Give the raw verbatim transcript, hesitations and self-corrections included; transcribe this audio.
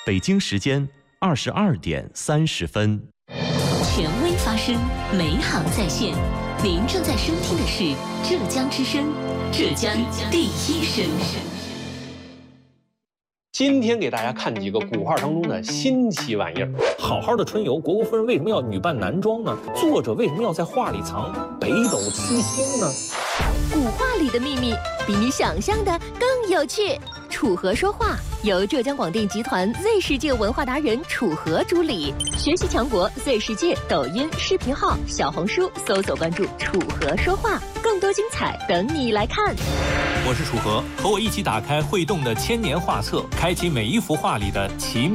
北京时间二十二点三十分。 权威发声，美好在线。您正在收听的是浙江之声，浙江第一声。 今天给大家看几个古画当中的新奇玩意儿。 好好的春游，虢国夫人为什么要女扮男装呢？作者为什么要在画里藏北斗七星呢？ 古画里的秘密比你想象的更有趣。楚河说话由浙江广电集团 Z 世界文化达人楚河主理，学习强国 Z 世界抖音视频号、小红书搜索关注楚河说话，更多精彩等你来看。 我是楚河，和我一起打开会动的千年画册，开启每一幅画里的奇妙